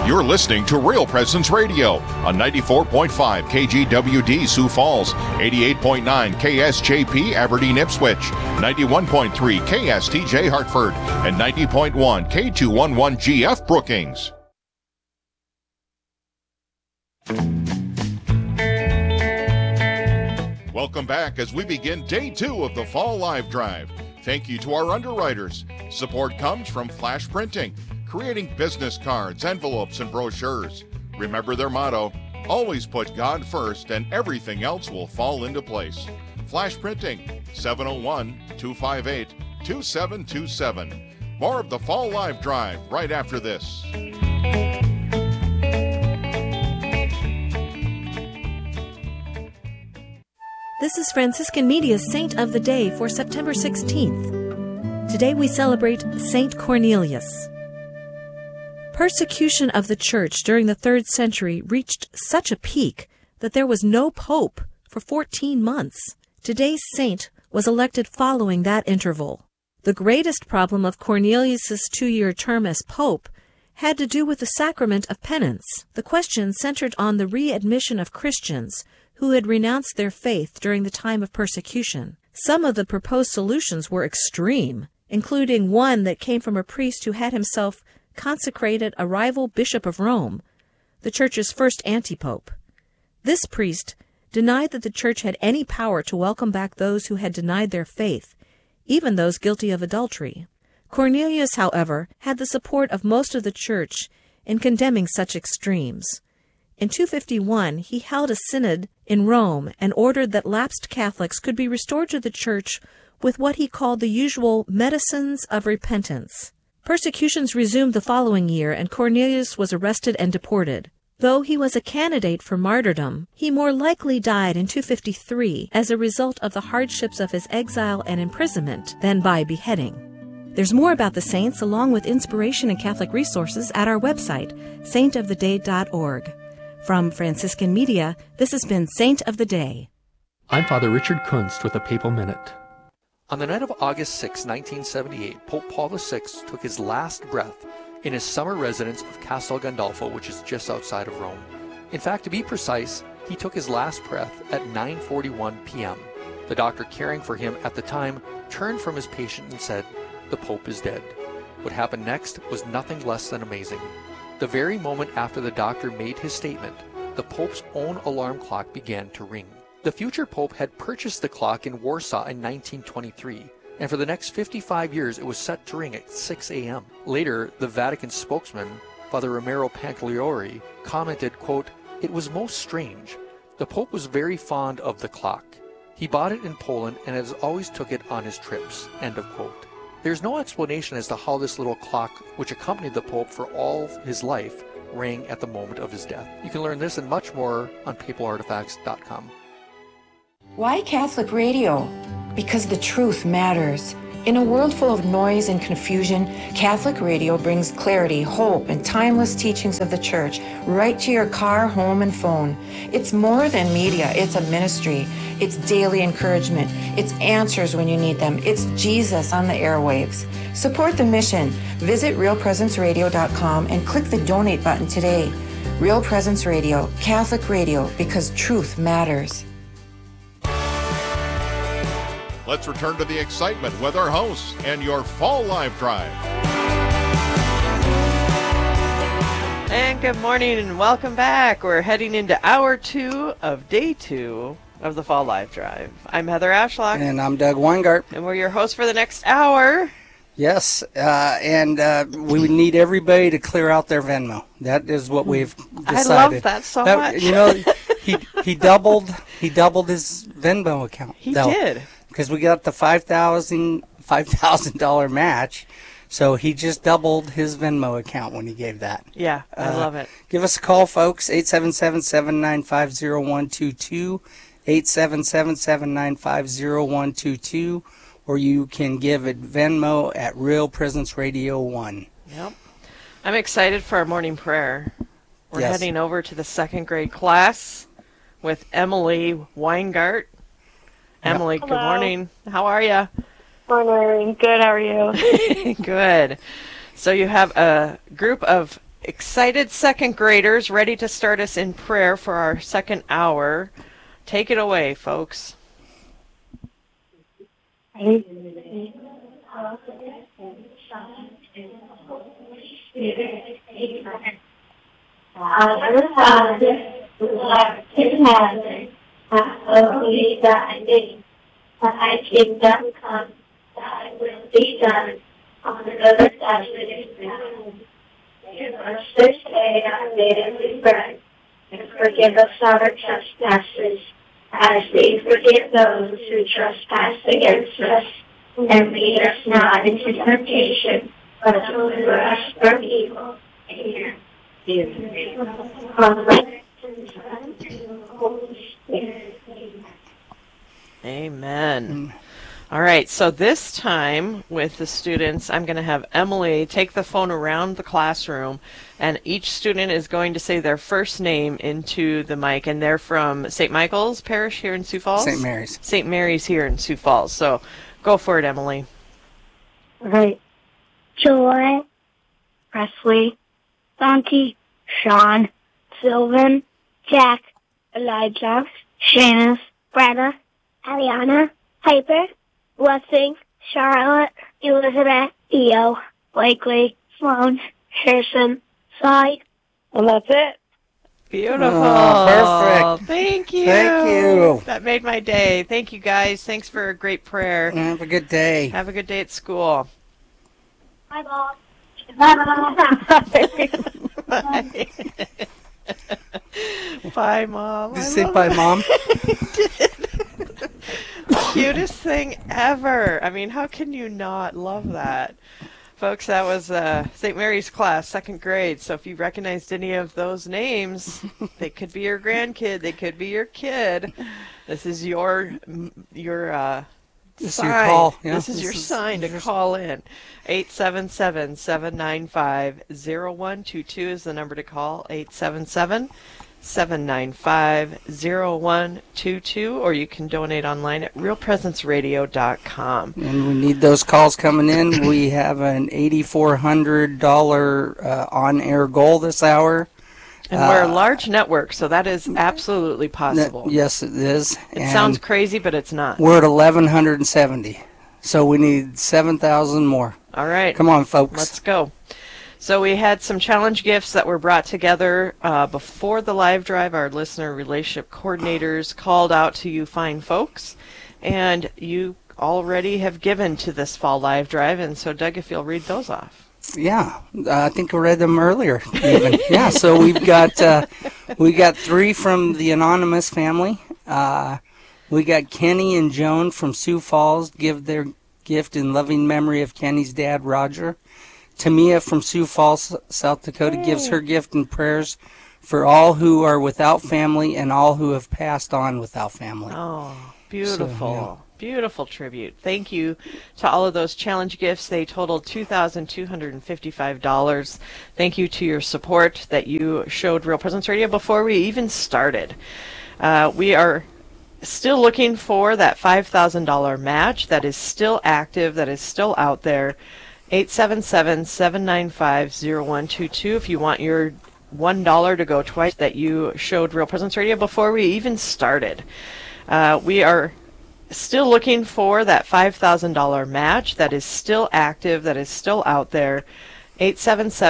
You're listening to Real Presence Radio on 94.5 KGWD Sioux Falls, 88.9 KSJP Aberdeen Ipswich, 91.3 KSTJ Hartford, and 90.1 K211GF Brookings. Welcome back as we begin day 2 of the Fall Live Drive. Thank you to our underwriters. Support comes from Flash Printing, creating business cards, envelopes, and brochures. Remember their motto, always put God first and everything else will fall into place. Flash Printing, 701-258-2727. More of the Fall Live Drive right after this. This is Franciscan Media's Saint of the Day for September 16th. Today we celebrate Saint Cornelius. Persecution of the Church during the 3rd century reached such a peak that there was no pope for 14 months. Today's saint was elected following that interval. The greatest problem of Cornelius's 2-year term as pope had to do with the sacrament of penance. The question centered on the readmission of Christians who had renounced their faith during the time of persecution. Some of the proposed solutions were extreme, including one that came from a priest who had himself consecrated a rival bishop of Rome, the Church's first antipope. This priest denied that the Church had any power to welcome back those who had denied their faith, even those guilty of adultery. Cornelius, however, had the support of most of the Church in condemning such extremes. In 251, he held a synod in Rome and ordered that lapsed Catholics could be restored to the Church with what he called the usual medicines of repentance. Persecutions resumed the following year, and Cornelius was arrested and deported. Though he was a candidate for martyrdom, he more likely died in 253 as a result of the hardships of his exile and imprisonment than by beheading. There's more about the saints along with inspiration and Catholic resources at our website, saintoftheday.org. From Franciscan Media, this has been Saint of the Day. I'm Father Richard Kunst with a Papal Minute. On the night of August 6, 1978, Pope Paul VI took his last breath in his summer residence of Castel Gandolfo, which is just outside of Rome. In fact, to be precise, he took his last breath at 9:41 p.m. The doctor caring for him at the time turned from his patient and said, "The Pope is dead." What happened next was nothing less than amazing. The very moment after the doctor made his statement, the Pope's own alarm clock began to ring. The future Pope had purchased the clock in Warsaw in 1923, and for the next 55 years it was set to ring at 6 a.m. Later, the Vatican spokesman, Father Romero Pancagliori, commented, quote, "It was most strange. The Pope was very fond of the clock. He bought it in Poland and has always took it on his trips," end of quote. There's no explanation as to how this little clock, which accompanied the Pope for all his life, rang at the moment of his death. You can learn this and much more on papalartifacts.com. Why Catholic radio? Because the truth matters. In a world full of noise and confusion, Catholic radio brings clarity, hope, and timeless teachings of the Church right to your car, home, and phone. It's more than media. It's a ministry. It's daily encouragement. It's answers when you need them. It's Jesus on the airwaves. Support the mission. Visit realpresenceradio.com and click the donate button today. Real Presence Radio, Catholic radio, because truth matters. Let's return to the excitement with our hosts and your Fall Live Drive. And good morning and welcome back. We're heading into hour 2 of day 2 of the Fall Live Drive. I'm Heather Ashlock. And I'm Doug Weingart. And we're your hosts for the next hour. Yes, and we would need everybody to clear out their Venmo. That is what we've decided. I love that so much. You know, he doubled his Venmo account. He did. Because we got the $5,000 match, so he just doubled his Venmo account when he gave that. Yeah, I love it. Give us a call, folks, 877-795-0122, 877-795-0122, or you can give at Venmo at Real Presence Radio 1. Yep. I'm excited for our morning prayer. We're Yes. heading over to the 2nd grade class with Emily Weingart. Emily, Hello. Good morning. How are you? Morning. Good. How are you? Good. So you have a group of Excited second graders ready to start us in prayer for our second hour. Take it away, folks. Our Father, who art in heaven, hallowed be thy name. Thy kingdom come, thy will be done, on earth as it is in heaven. Give us this day our daily bread, and forgive us our trespasses, as we forgive those who trespass against us. And lead us not into temptation, but deliver us from evil. Amen. Amen. All right, so this time with the students, I'm going to have Emily take the phone around the classroom, and each student is going to say their first name into the mic, and they're from St. Michael's Parish here in Sioux Falls? St. Mary's. St. Mary's here in Sioux Falls. So go for it, Emily. All right. Joy, Presley, Donkey, Sean, Sylvan, Jack, Elijah, Shanice, Brenna, Ariana, Piper, Blessing, Charlotte, Elizabeth, Theo, Blakely, Sloan, Harrison, Cy, and that's it. Beautiful. Oh, perfect. Thank you. Thank you. That made my day. Thank you, guys. Thanks for a great prayer. Have a good day. Have a good day at school. Bye, Mom. Bye, Mom. Bye. Bye, Mom. Did you say bye, Mom? Cutest thing ever. I mean, how can you not love that? Folks, that was St. Mary's class, second grade. So if you recognized any of those names, they could be your grandkid. They could be your kid. This is your This sign. is your call. Yeah. This is your sign to call in. 877-795-0122 is the number to call. 877-795-0122, or you can donate online at realpresenceradio.com. And we need those calls coming in. We have an $8,400 on-air goal this hour. And we're a large network, so that is absolutely possible. Yes, it is. It sounds crazy, but it's not. We're at 1,170. So we need 7,000 more. All right. Come on, folks. Let's go. So we had some challenge gifts that were brought together before the live drive. Our listener relationship coordinators called out to you fine folks, and you already have given to this fall live drive. And so, Doug, if you'll read those off. Yeah, I think I read them earlier even. Yeah, so we got 3 from the anonymous family. We got Kenny and Joan from Sioux Falls give their gift in loving memory of Kenny's dad, Roger. Tamia from Sioux Falls, South Dakota gives her gift in prayers for all who are without family and all who have passed on without family. Oh, beautiful. So, yeah. Beautiful tribute. Thank you to all of those challenge gifts. They totaled $2,255. Thank you to your support that you showed Real Presence Radio before we even started. We are still looking for that $5,000 match that is still active, that is still out there. 877-795-0122 if you want your $1 to go twice that you showed Real Presence Radio before we even started. We are still looking for that $5,000 match that is still active, that is still out there. 877